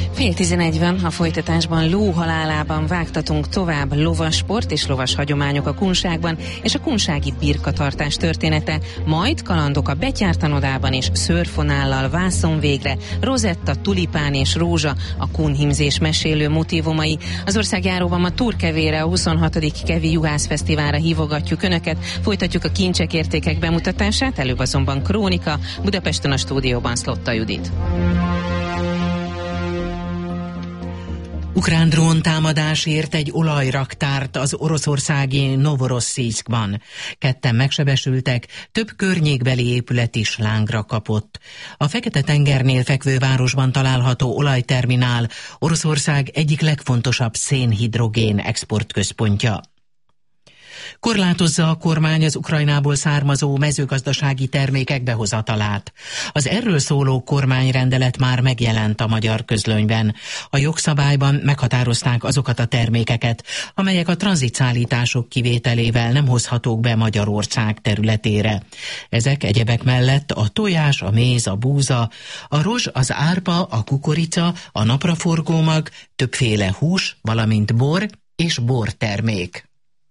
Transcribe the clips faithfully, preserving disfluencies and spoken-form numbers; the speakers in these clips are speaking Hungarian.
Fél tizenegy van, a folytatásban ló halálában vágtatunk tovább. Lovasport és lovas hagyományok a Kunságban, és a kunsági birkatartás története, majd kalandok a Betyártanodában és szőrfonállal vászon végre, rozetta, tulipán és rózsa, a kunhimzés mesélő motívumai. Az országjáróban ma Turkevére, a huszonhatodik Kevi Juhászfesztiválra hívogatjuk Önöket, folytatjuk a kincsek értékek bemutatását, előbb azonban krónika, Budapesten a stúdióban Szlotta Judit. Ukrán dróntámadás ért egy olajraktárt az oroszországi Novorosszijszkban. Ketten megsebesültek, több környékbeli épület is lángra kapott. A Fekete-tengernél fekvő városban található olajterminál Oroszország egyik legfontosabb szénhidrogén exportközpontja. Korlátozza a kormány az Ukrajnából származó mezőgazdasági termékek behozatalát. Az erről szóló kormányrendelet már megjelent a magyar közlönyben. A jogszabályban meghatározták azokat a termékeket, amelyek a tranzitszállítások kivételével nem hozhatók be Magyarország területére. Ezek egyebek mellett a tojás, a méz, a búza, a rozs, az árpa, a kukorica, a napraforgómag, többféle hús, valamint bor és bortermék.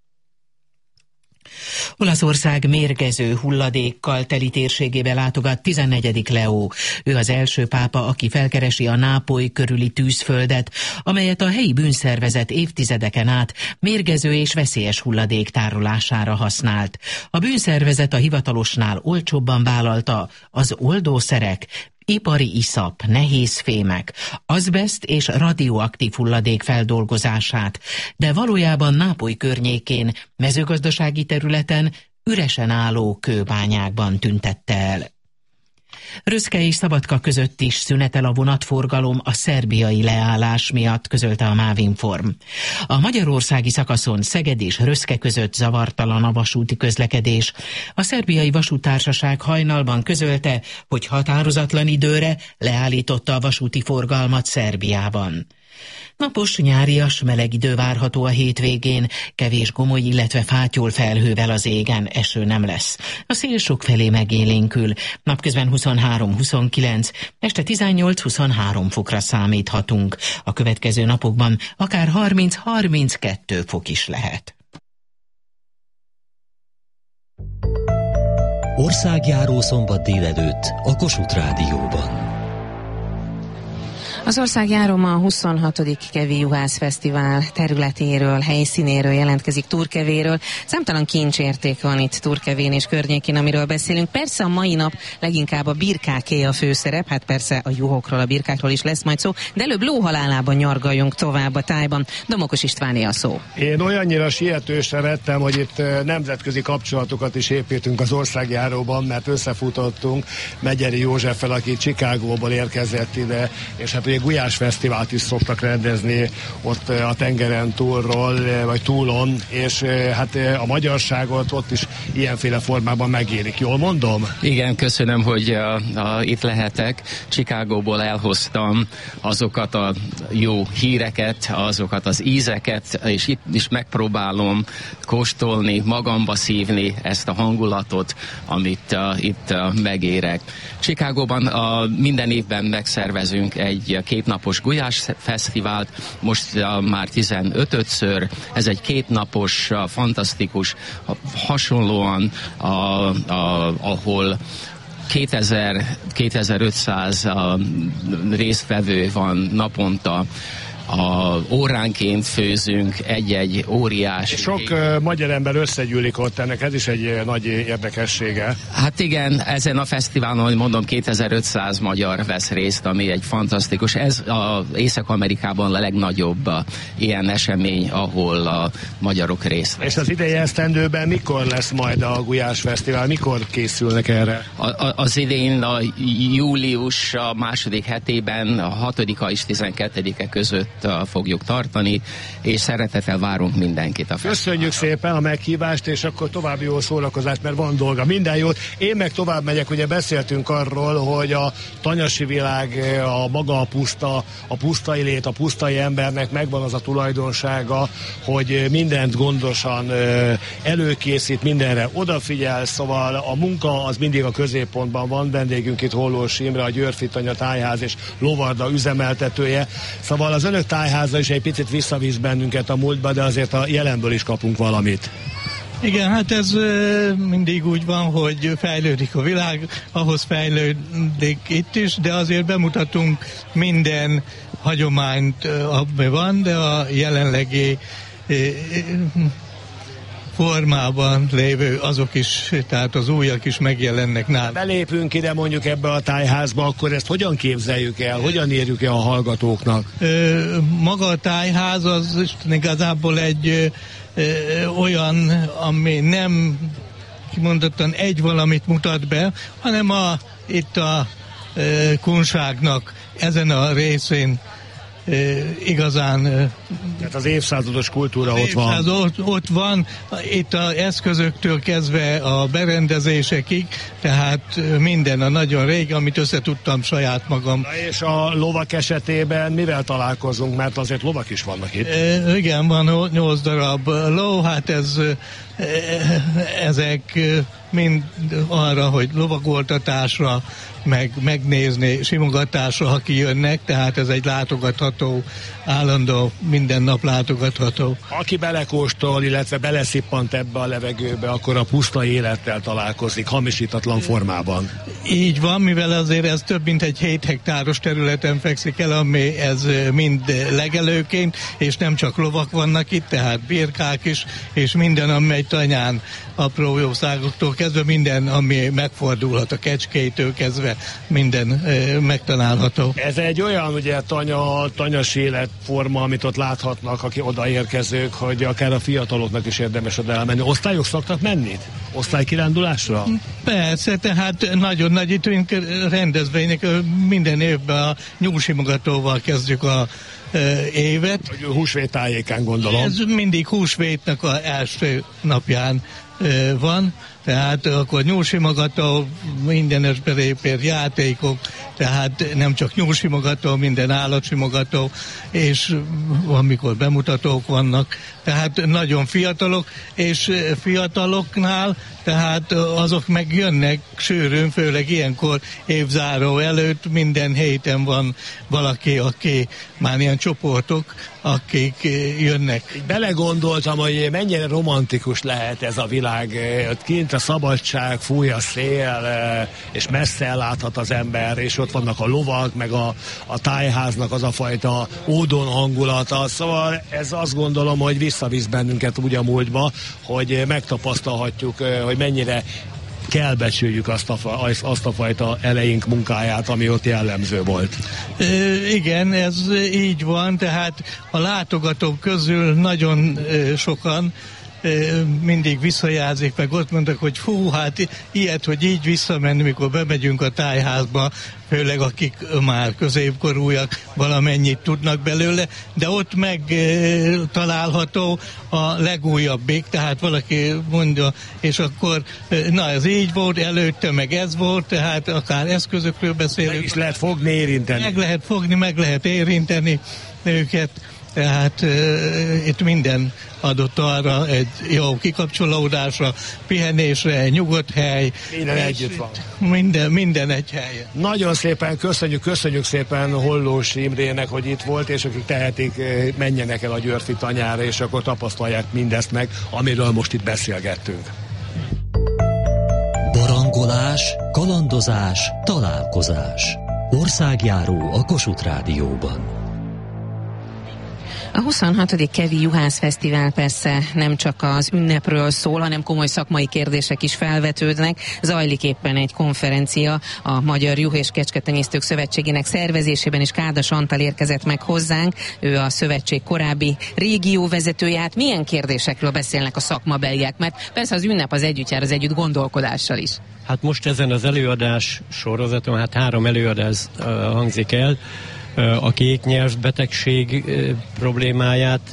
Olaszország mérgező hulladékkal teli térségébe látogat tizennegyedik Leó. Ő az első pápa, aki felkeresi a Nápoly körüli tűzföldet, amelyet a helyi bűnszervezet évtizedeken át mérgező és veszélyes hulladék tárolására használt. A bűnszervezet a hivatalosnál olcsóbban vállalta az oldószerek, ipari iszap, nehéz fémek, azbeszt és radioaktív hulladék feldolgozását, de valójában Nápoly környékén, mezőgazdasági területen, üresen álló kőbányákban tüntette el. Röszke és Szabadka között is szünetel a vonatforgalom a szerbiai leállás miatt, közölte a Mávinform. A magyarországi szakaszon Szeged és Röszke között zavartalan a vasúti közlekedés. A szerbiai vasúttársaság hajnalban közölte, hogy határozatlan időre leállította a vasúti forgalmat Szerbiában. Napos, nyárias, meleg idő várható a hétvégén, kevés gomoly, illetve fátyol felhővel az égen, eső nem lesz. A szél sokfelé megélénkül, napközben huszonhárom-huszonkilenc, este tizennyolc-huszonhárom fokra számíthatunk. A következő napokban akár harminc-harminckettő fok is lehet. Országjáró szombat délelőtt a Kossuth Rádióban. Az országjáró a huszonhatodik Kevi Juhászfesztivál területéről, helyszínéről jelentkezik, Turkevéről. Számtalan kincsérték van itt Turkevén és környékén, amiről beszélünk. Persze a mai nap leginkább a birkáké a főszerep, hát persze a juhokról, a birkákról is lesz majd szó, de előbb lóhalálában nyargaljunk tovább a tájban. Domokos Istváné a szó. Én olyannyira sietősen vettem, hogy itt nemzetközi kapcsolatokat is építünk az országjáróban, mert összefutottunk Megyeri Józseffel, aki Chicagóból érkezett ide, és hát ugye Gulyás Fesztivált is szoktak rendezni ott a tengeren túlról, vagy túlon, és hát a magyarságot ott is ilyenféle formában megélik. Jól mondom? Igen, köszönöm, hogy a, a, itt lehetek. Chicagóból elhoztam azokat a jó híreket, azokat az ízeket, és itt is megpróbálom kóstolni, magamba szívni ezt a hangulatot, amit uh, itt uh, megérek. Chicagóban uh, minden évben megszervezünk egy kétnapos Gulyás Fesztivált, most uh, már tizenötödször. Ez egy kétnapos, uh, fantasztikus, uh, hasonlóan, uh, uh, ahol kétezer-kétezer-ötszáz uh, résztvevő van naponta. A óránként főzünk egy-egy óriás. Sok uh, magyar ember összegyűlik ott, ennek ez is egy uh, nagy érdekessége. Hát igen, ezen a fesztiválon, ahogy mondom, kétezer-ötszáz magyar vesz részt, ami egy fantasztikus. Ez az Észak-Amerikában a legnagyobb uh, ilyen esemény, ahol a magyarok részt vesznek. És az idei esztendőben mikor lesz majd a Gulyás Fesztivál? Mikor készülnek erre? A, a, az idén a július a második hetében, a hatodika és tizenkettedike között uh, fogjuk tartani, és szeretettel várunk mindenkit a fesztiválra. Köszönjük szépen a meghívást, és akkor további jó szórakozást, mert van dolga. Minden jót. Én meg tovább megyek, ugye beszéltünk arról, hogy a tanyasi világ, a maga a puszta, a pusztai lét, a pusztai embernek megvan az a tulajdonsága, hogy mindent gondosan előkészít, mindenre odafigyel, szóval a munka az mindig a középpontban van. Vendégünk itt Hollós Imre, a Győrfi Tanya Tájház és Lovarda üzemeltetője. Szóval az önök tájháza is egy picit visszavisz bennünket a múltba, de azért a jelenből is kapunk valamit. Igen, hát ez mindig úgy van, hogy fejlődik a világ, ahhoz fejlődik itt is, de azért bemutatunk minden hagyományt, ami van, de a jelenlegi formában lévő azok is, tehát az újak is megjelennek nálunk. Belépünk ide mondjuk ebbe a tájházba, akkor ezt hogyan képzeljük el, hogyan érjük el a hallgatóknak? Ö, maga a tájház az igazából egy ö, olyan, ami nem kimondottan egy valamit mutat be, hanem a, itt a ö, kunságnak ezen a részén E, igazán... Tehát az évszázados kultúra az ott van. Évszázad, ott, ott van, itt az eszközöktől kezdve a berendezésekig, tehát minden a nagyon régi, amit össze tudtam saját magam. Na és a lovak esetében mivel találkozunk, mert azért lovak is vannak itt. E, igen, van nyolc darab ló, hát ez e, ezek mind arra, hogy lovagoltatásra, meg megnézni, simogatásra, ha kijönnek, tehát ez egy látogatható, állandó, minden nap látogatható. Aki belekóstol, illetve beleszippant ebbe a levegőbe, akkor a puszta élettel találkozik, hamisítatlan formában. Így van, mivel azért ez több mint egy hét hektáros területen fekszik el, ami ez mind legelőként, és nem csak lovak vannak itt, tehát birkák is, és minden, amely tanyán apró jószágoktól kezdve, minden, ami megfordulhat, a kecskétől kezdve, minden e, megtalálható. Ez egy olyan, ugye, tanya, tanyas életforma, amit ott láthatnak, aki odaérkezők, hogy akár a fiataloknak is érdemes oda elmenni. Osztályok szoktak menni? Osztálykirándulásra? Persze, tehát nagyon nagy itt rendezvények, minden évben a nyúlsimogatóval kezdjük a e, évet. Húsvét tájékán, gondolom. Ez mindig húsvétnek az első napján e, van, tehát akkor nyúlsimogató, mindenes belépér, játékok, tehát nem csak nyúlsimogató, minden állatsimogató, és amikor bemutatók vannak, tehát nagyon fiatalok, és fiataloknál, tehát azok megjönnek sűrűn, főleg ilyenkor évzáró előtt, minden héten van valaki, aki már ilyen csoportok, akik jönnek. Belegondoltam, hogy mennyire romantikus lehet ez a világ, ott kint a szabadság, fúj a szél, és messze elláthat az ember, és ott vannak a lovak, meg a, a tájháznak az a fajta ódon hangulata. Szóval ez azt gondolom, hogy visszavisz bennünket úgy a múltba, hogy megtapasztalhatjuk, hogy mennyire kell becsüljük azt a, azt a fajta eleink munkáját, ami ott jellemző volt. E, igen, ez így van, tehát a látogatók közül nagyon e, sokan mindig visszajelzik, meg ott mondtak, hogy fú, hát ilyet, hogy így visszamenni, mikor bemegyünk a tájházba, főleg akik már középkorúak, valamennyit tudnak belőle, de ott meg e, található a legújabbik, tehát valaki mondja, és akkor na ez így volt, előtte meg ez volt, tehát akár eszközökről beszélünk. Meg is lehet fogni, érinteni. Meg lehet fogni, meg lehet érinteni őket. Tehát uh, itt minden adott arra egy jó kikapcsolódásra, pihenésre, nyugodt hely. Minden együtt van. Minden, minden egy helyen. Nagyon szépen köszönjük, köszönjük szépen Hollós Imrének, hogy itt volt, és akik tehetik, menjenek el a Győrfi Tanyára, és akkor tapasztalják mindezt meg, amiről most itt beszélgettünk. Barangolás, kalandozás, találkozás. Országjáró a Kossuth Rádióban. A huszonhatodik Kevi Juhász Fesztivál persze nem csak az ünnepről szól, hanem komoly szakmai kérdések is felvetődnek. Zajlik éppen egy konferencia a Magyar Juh- és Kecsketenyésztők Szövetségének szervezésében, és Kádas Antal érkezett meg hozzánk. Ő a szövetség korábbi régióvezetője. Hát milyen kérdésekről beszélnek a szakmabeliek? Mert persze az ünnep az együtt jár, az együtt gondolkodással is. Hát most ezen az előadás sorozaton, hát három előadás uh, hangzik el. a kéknyelvbetegség problémáját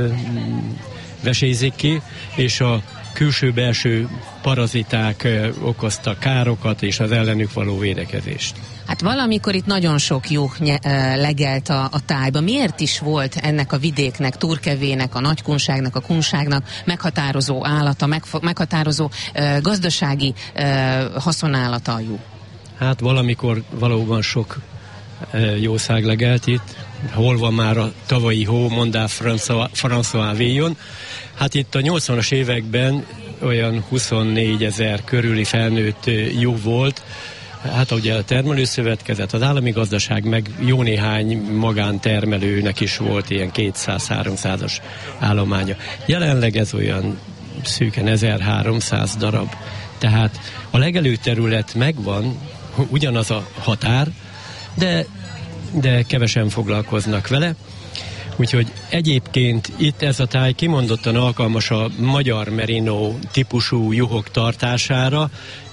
vesézik ki, és a külső-belső paraziták okozta károkat és az ellenük való védekezést. Hát valamikor itt nagyon sok juh nye, legelt a, a tájba. Miért is volt ennek a vidéknek, Turkevének, a nagykunságnak, a kunságnak meghatározó állata, megfo- meghatározó uh, gazdasági uh, haszonállata a juh? Hát valamikor valóban sok uh, jószág legelt itt. Hol van már a tavalyi hó, mondá François, François Villon. Hát itt a nyolcvanas években olyan huszonnégyezer körüli felnőtt uh, juh volt. Hát ugye a termelőszövetkezet, az állami gazdaság, meg jó néhány magántermelőnek is volt ilyen kétszáz-háromszázas állománya. Jelenleg ez olyan szűken ezerháromszáz darab. Tehát a legelőterület megvan, ugyanaz a határ, de, de kevesen foglalkoznak vele. Úgyhogy egyébként itt ez a táj kimondottan alkalmas a magyar merino típusú juhok tartására.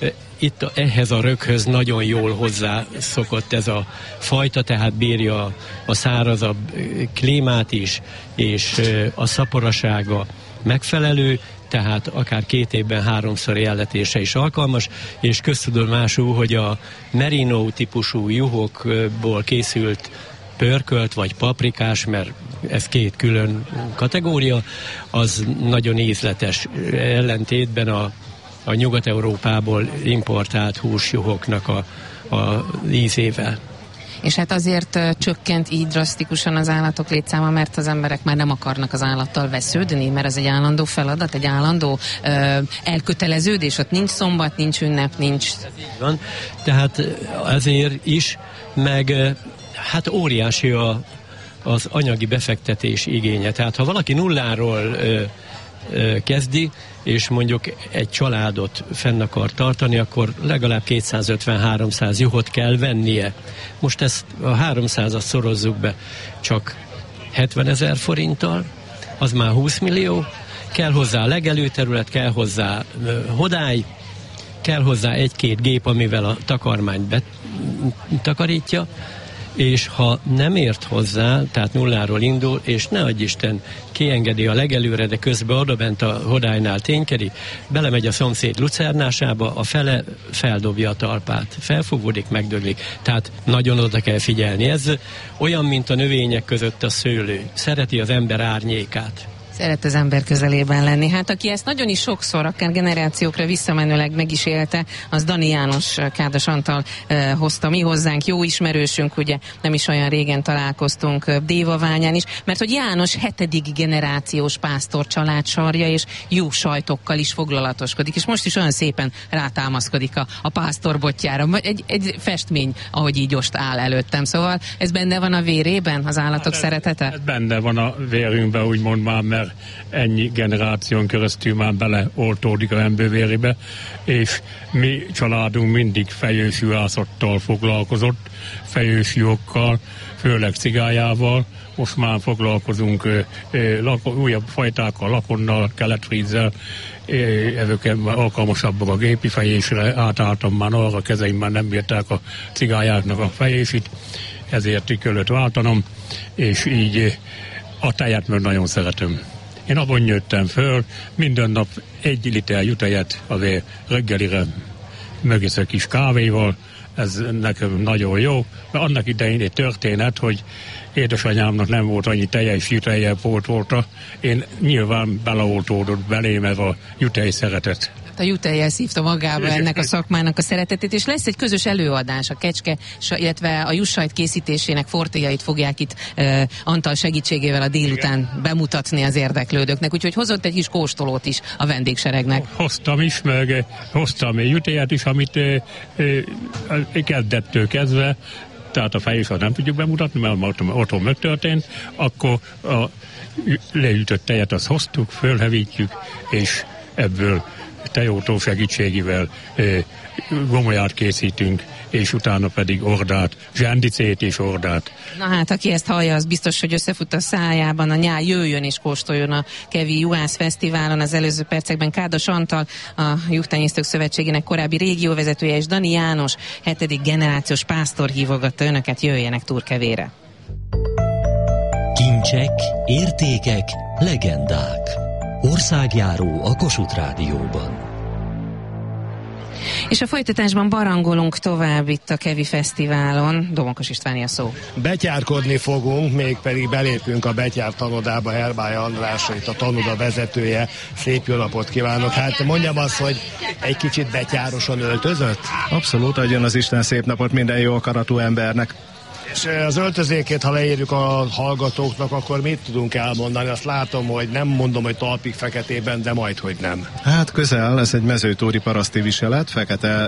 Itt ehhez a röghöz nagyon jól hozzá szokott ez a fajta, tehát bírja a szárazabb klímát is, és a szaporasága megfelelő, tehát akár két évben háromszor jelletése is alkalmas, és köztudomású, hogy a merino típusú juhokból készült pörkölt vagy paprikás, mert ez két külön kategória, az nagyon ízletes, ellentétben a a Nyugat-Európából importált húsjuhoknak a, a ízével. És hát azért uh, csökkent így drasztikusan az állatok létszáma, mert az emberek már nem akarnak az állattal vesződni, mert ez egy állandó feladat, egy állandó uh, elköteleződés, ott nincs szombat, nincs ünnep, nincs... Ez így van, tehát azért is, meg hát óriási a, az anyagi befektetés igénye. Tehát ha valaki nulláról uh, kezdi, és mondjuk egy családot fenn akar tartani, akkor legalább kétszázötven-háromszáz juhot kell vennie. Most ezt a háromszázat szorozzuk be csak hetvenezer forinttal, az már húsz millió, kell hozzá legelőterület, kell hozzá hodály, kell hozzá egy-két gép, amivel a takarmányt betakarítja, és ha nem ért hozzá, tehát nulláról indul, és ne adj Isten, kiengedi a legelőre, de közben odabent a hodálynál ténykedik, belemegy a szomszéd lucernásába, a fele feldobja a talpát, felfúvódik, megdöglik. Tehát nagyon oda kell figyelni. Ez olyan, mint a növények között a szőlő. Szereti az ember árnyékát. Szeret az ember közelében lenni. Hát aki ezt nagyon is sokszor, akár generációkra visszamenőleg meg is élte, az Dani János Kádas Antal uh, hozta mi hozzánk, jó ismerősünk, ugye nem is olyan régen találkoztunk uh, Dévaványán is, mert hogy János hetedik generációs pásztor család sarja, és jó sajtokkal is foglalatoskodik, és most is olyan szépen rátámaszkodik a, a pásztor botjára. Egy, egy festmény, ahogy így most áll előttem. Szóval ez benne van a vérében, az állatok hát ez, szeretete? Ez benne van a vérünkben, úgymond már, mert ennyi generáción keresztül már beleoltódik a ember vérébe, és mi családunk mindig fejősjuhászattal foglalkozott, fejősjuhokkal, főleg cigájával. Most már foglalkozunk ö, ö, lako, újabb fajtákkal, lakonnal, keletfrízzel, ezek alkalmasabbak a gépi fejésre, átálltam már arra, kezeim már nem bírták a cigájáknak a fejését, ezért kellett váltanom, és így a tejet meg nagyon szeretem. Én abban nőttem föl, minden nap egy liter jutejet azért reggelire megiszek kis kávéval, ez nekem nagyon jó. Mert annak idején egy történet, hogy édesanyámnak nem volt annyi teje és juteje pótolta, én nyilván beleoltódott belém ez a jutej szeretet. A jutejjel szívta magába ennek a szakmának a szeretetét, és lesz egy közös előadás, a kecske, illetve a jussajt készítésének fortéjait fogják itt uh, Antal segítségével a délután igen. bemutatni az érdeklődőknek, úgyhogy hozott egy kis kóstolót is a vendégseregnek. Hoztam is, meg hoztam egy jutejet is, amit uh, uh, kezdettől kezdve, tehát a fejésat nem tudjuk bemutatni, mert otthon megtörtént, akkor a leütött tejet azt hoztuk, fölhevítjük, és ebből tejótó segítségével e, gomolyát készítünk, és utána pedig ordát, zsendicét és ordát. Na hát, aki ezt hallja, az biztos, hogy összefut a szájában, a nyál, jöjjön és kóstoljon a Kevi Juhász Fesztiválon. Az előző percekben Kádas Antal, a Juhtenyésztők Szövetségének korábbi régióvezetője, és Dani János, hetedik generációs pásztor hívogatta önöket, jöjjenek Turkevére. Kincsek, értékek, legendák. Országjáró a Kossuth Rádióban. És a folytatásban barangolunk tovább itt a Kevi Fesztiválon. Domokos Istváni a szó. Betyárkodni fogunk, mégpedig belépünk a Betyár tanodába. Herbály András, itt a tanoda vezetője. Szép jó napot kívánok. Hát mondjam azt, hogy egy kicsit betyárosan öltözött? Abszolút, adjon az Isten szép napot minden jó akaratú embernek. És az öltözékét, ha leírjuk a hallgatóknak, akkor mit tudunk elmondani? Azt látom, hogy nem mondom, hogy talpig feketében, de majd, hogy nem. Hát közel, ez egy mezőtúri paraszti viselet, fekete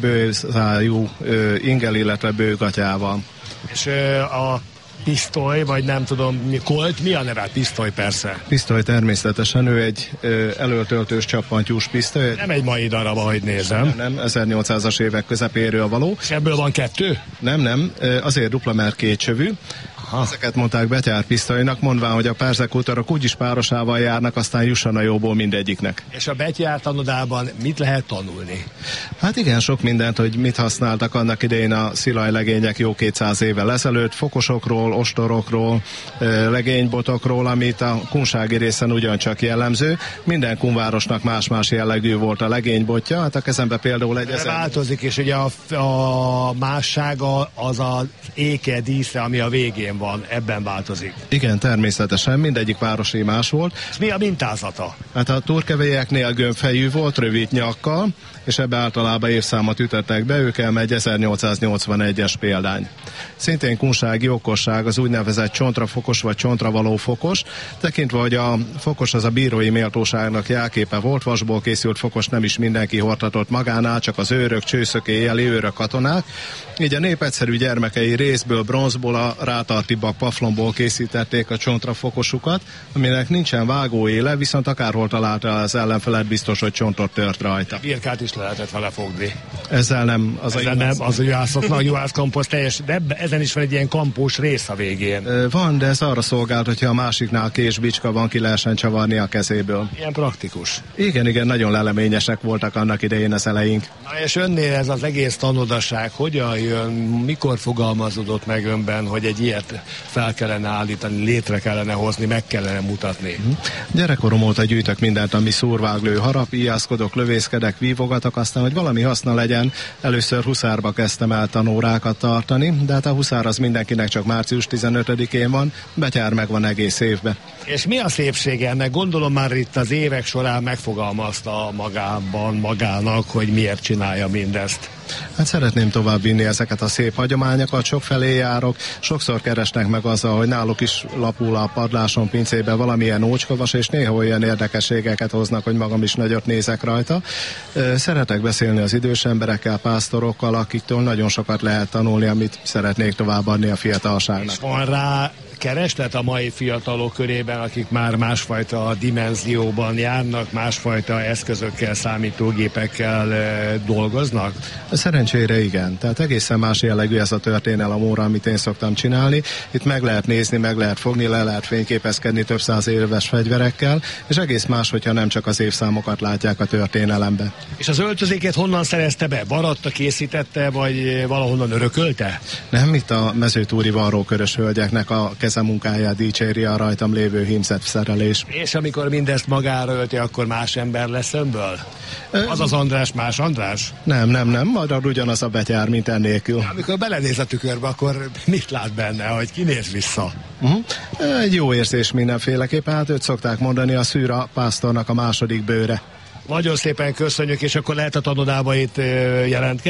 bőszájú ingel, illetve bőgatyával. És a pisztoly, vagy nem tudom, mi, kolt, mi a neve? Pisztoly persze. Pisztoly természetesen, ő egy ö, előtöltős csappantyús pisztoly. Nem egy mai darab, ahogy nézem. Nem, nem, ezernyolcszázas évek közepéről való. És ebből van kettő? Nem, nem, azért dupla, mert kétcsövű. Aha. Ezeket mondták betyárpisztolynak, mondván, hogy a perzekútorok úgyis párosával járnak, aztán jusson a jóból mindegyiknek. És a betyár tanodában mit lehet tanulni? Hát igen, sok mindent, hogy mit használtak annak idején a szilajlegények jó kétszáz évvel ezelőtt, fokosokról, ostorokról, legénybotokról, amit a kunsági részen ugyancsak jellemző. Minden kunvárosnak más-más jellegű volt a legénybotja, hát a kezembe például egy... Ezen... Változik, és ugye a, a mássága az az éke, dísze, ami a végén van, ebben változik. Igen, természetesen, mindegyik városi más volt. És mi a mintázata? Hát a turkevélyeknél gömbfejű volt, rövid nyakkal, és ebbe általában évszámot ütöttek be, ők elmegy ezernyolcszáznyolcvanegyes példány. Szintén kunsági okosság az úgynevezett csontrafokos vagy csontravaló fokos, tekintve, hogy a fokos az a bírói méltóságnak jelképe volt, vasból készült fokos nem is mindenki hordhatott magánál, csak az őrök, csőszökéjeli őrök katonák. Így a nép egyszerű gyermekei részből, bronzból, a rátartibak paflomból készítették a csontrafokosukat, aminek nincsen vágóéle, viszont akárhol találta az ellenfelet, biztos, hogy csontot tört rajta. Birkát is lehetett vele fogni. Ezzel nem. Az Ezzel a nem, az a juhászoknak, juhászkamposz teljes, de ezen is van egy ilyen kampós rész a végén. Van, de ez arra szolgált, hogyha a másiknál késbicska van, ki lehessen csavarni a kezéből. Ilyen praktikus. Igen, igen, nagyon leleményesek voltak annak idején az eleink. Na és önnél ez az egész tanodaság hogyan jön, mikor fogalmazódott meg önben, hogy egy ilyet fel kellene állítani, létre kellene hozni, meg kellene mutatni? Mm. Gyerekkorom óta gyűjtök mindent, ami szúrváglő, harap, ijászkodok, lövészkedek, vívogatok, aztán, hogy valami haszna legyen, először huszárba kezdtem el tanórákat tartani, de hát a huszár az mindenkinek csak március tizenötödikén van, betyár meg van egész évben. És mi a szépsége ennek? Gondolom már itt az évek során megfogalmazta magában, magának, hogy miért csinálja mindezt. Hát szeretném tovább vinni ezeket a szép hagyományokat, sokfelé járok, sokszor keresnek meg azzal, hogy náluk is lapul a padláson, pincébe valamilyen ócskavas, és néha olyan érdekességeket hoznak, hogy magam is nagyot nézek rajta. Szeretek beszélni az idős emberekkel, pásztorokkal, akiktől nagyon sokat lehet tanulni, amit szeretnék továbbadni a fiatalságnak. És van rá kereslet a mai fiatalok körében, akik már másfajta dimenzióban járnak, másfajta eszközökkel, számítógépekkel e, dolgoznak? Szerencsére igen. Tehát egészen más jellegű ez a történelem óra, amit én szoktam csinálni. Itt meg lehet nézni, meg lehet fogni, le lehet fényképezkedni több száz éves fegyverekkel, és egész más, hogyha nem csak az évszámokat látják a történelembe. És az öltözéket honnan szerezte be? Baratta, készítette, vagy valahonnan örökölte? Nem, itt a mezőtúri varrókörös hölgyeknek a kezemunkáját dicséri a rajtam lévő hímzett szerelés. És amikor mindezt magára ölti, akkor más ember lesz önből? Az az András más András? Nem, nem, nem, marad ugyanaz a betyár, mint ennélkül. Amikor belenéz a tükörbe, akkor mit lát benne, hogy kinéz vissza? Uh-huh. Egy jó érzés mindenféleképpen, hát őt szokták mondani, a szűr a pásztornak a második bőre. Nagyon szépen köszönjük, és akkor lehet a tanodába itt jelentkezni?